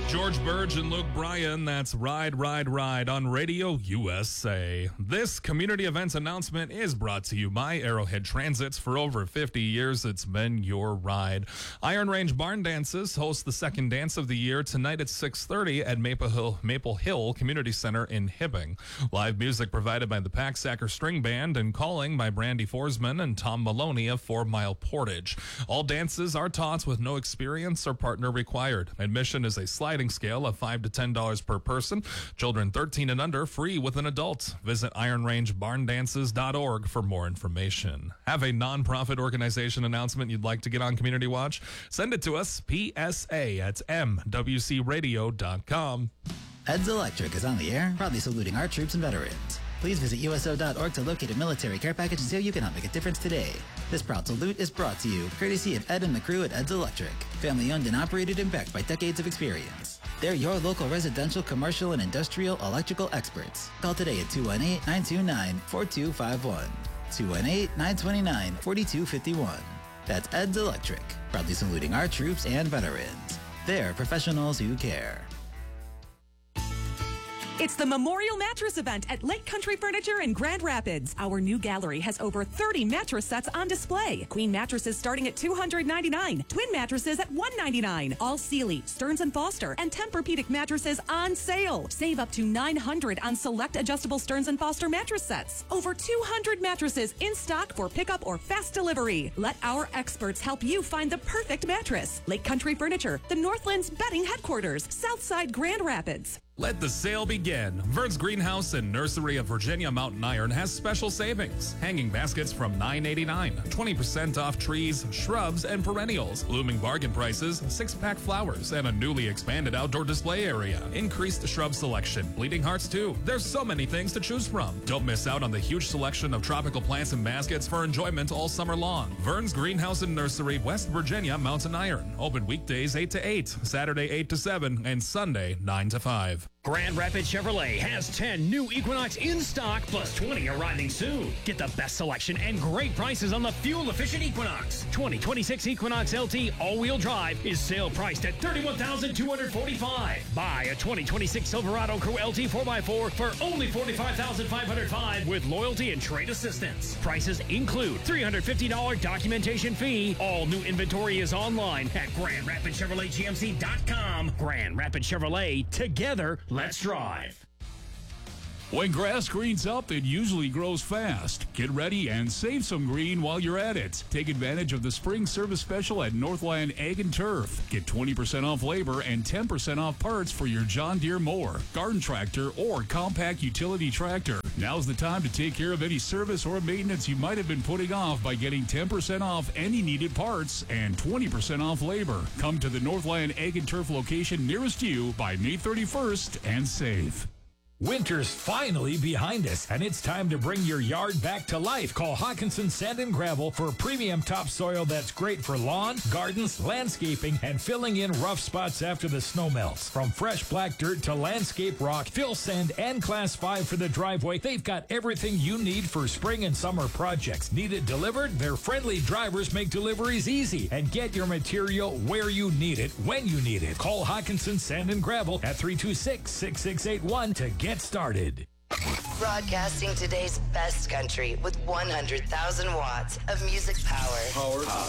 George Burge and Luke Bryan, that's Ride, Ride, Ride on Radio USA. This community events announcement is brought to you by Arrowhead Transits. For over 50 years, it's been your ride. Iron Range Barn Dances host the second dance of the year tonight at 6:30 at Maple Hill Community Center in Hibbing. Live music provided by the Packsacker String Band and calling by Brandy Forsman and Tom Maloney of 4 Mile Portage. All dances are taught with no experience or partner required. Admission is a sliding scale of $5 to $10 per person. Children 13 and under free with an adult. Visit ironrangebarndances.org for more information. Have a nonprofit organization announcement you'd like to get on Community Watch? Send it to us, psa@mwcradio.com. Ed's Electric is on the air, proudly saluting our troops and veterans. Please visit USO.org to locate a military care package and see how you can help make a difference today. This proud salute is brought to you courtesy of Ed and the crew at Ed's Electric. Family owned and operated and backed by decades of experience. They're your local residential, commercial, and industrial electrical experts. Call today at 218-929-4251. 218-929-4251. That's Ed's Electric, proudly saluting our troops and veterans. They're professionals who care. It's the Memorial Mattress Event at Lake Country Furniture in Grand Rapids. Our new gallery has over 30 mattress sets on display. Queen mattresses starting at $299. Twin mattresses at $199. All Sealy, Stearns & Foster, and Tempur-Pedic mattresses on sale. Save up to $900 on select adjustable Stearns & Foster mattress sets. Over 200 mattresses in stock for pickup or fast delivery. Let our experts help you find the perfect mattress. Lake Country Furniture, the Northlands bedding headquarters, Southside Grand Rapids. Let the sale begin. Vern's Greenhouse and Nursery of Virginia Mountain Iron has special savings. Hanging baskets from $9.89. 20% off trees, shrubs, and perennials. Blooming bargain prices, 6-pack flowers, and a newly expanded outdoor display area. Increased shrub selection. Bleeding hearts, too. There's so many things to choose from. Don't miss out on the huge selection of tropical plants and baskets for enjoyment all summer long. Vern's Greenhouse and Nursery, West Virginia Mountain Iron. Open weekdays 8 to 8, Saturday 8 to 7, and Sunday 9 to 5. Grand Rapids Chevrolet has 10 new Equinox in stock, plus 20 arriving soon. Get the best selection and great prices on the fuel-efficient Equinox. 2026 Equinox LT all-wheel drive is sale priced at $31,245. Buy a 2026 Silverado Crew LT 4x4 for only $45,505 with loyalty and trade assistance. Prices include $350 documentation fee. All new inventory is online at GrandRapidsChevroletGMC.com. Grand Rapids Chevrolet, together. Let's drive. When grass greens up, it usually grows fast. Get ready and save some green while you're at it. Take advantage of the spring service special at Northland Ag and Turf. Get 20% off labor and 10% off parts for your John Deere mower, garden tractor, or compact utility tractor. Now's the time to take care of any service or maintenance you might have been putting off by getting 10% off any needed parts and 20% off labor. Come to the Northland Ag and Turf location nearest you by May 31st and save. Winter's finally behind us, and it's time to bring your yard back to life. Call Hawkinson Sand and Gravel for premium topsoil that's great for lawn, gardens, landscaping, and filling in rough spots after the snow melts. From fresh black dirt to landscape rock, fill sand, and Class 5 for the driveway, they've got everything you need for spring and summer projects. Need it delivered? Their friendly drivers make deliveries easy and get your material where you need it, when you need it. Call Hawkinson Sand and Gravel at 326-6681 to get started. Broadcasting today's best country with 100,000 watts of music power.